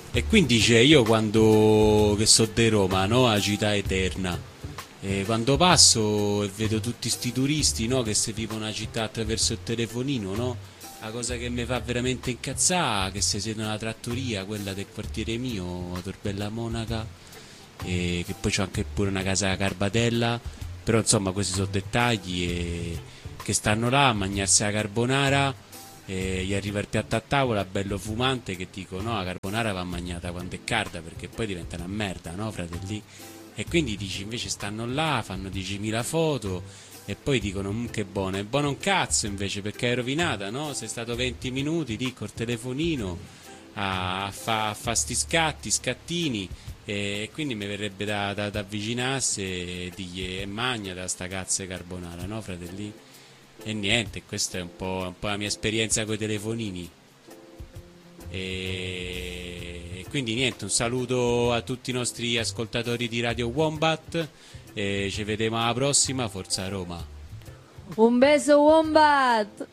E quindi dice, io quando che so di Roma, no, a città eterna, e quando passo e vedo tutti sti turisti, no, che si vivono la città attraverso il telefonino, no? La cosa che mi fa veramente incazzare è che si siedono alla trattoria, quella del quartiere mio, Torbella Monaca, e che poi c'ho anche pure una casa a Carbatella, però insomma questi sono dettagli e che stanno là a mangiarsi la carbonara e gli arriva il piatto a tavola bello fumante che dico no, la carbonara va mangiata quando è calda perché poi diventa una merda, no fratelli? E quindi dici invece stanno là, fanno 10.000 foto e poi dicono che buono, è buono un cazzo invece perché è rovinata, no? Sei stato 20 minuti lì col telefonino a fa sti scatti, scattini e quindi mi verrebbe da avvicinarsi e dirgli magna da sta cazzo di carbonara, no fratelli? E niente, questa è un po' la mia esperienza con i telefonini. E quindi niente, un saluto a tutti i nostri ascoltatori di Radio Wombat e ci vediamo alla prossima, Forza Roma. Un beso Wombat!